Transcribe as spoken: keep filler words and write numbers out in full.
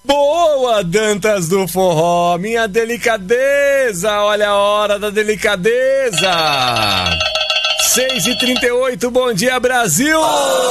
Boa, Dantas do Forró, minha delicadeza, olha a hora da delicadeza. seis e trinta e oito, bom dia, Brasil!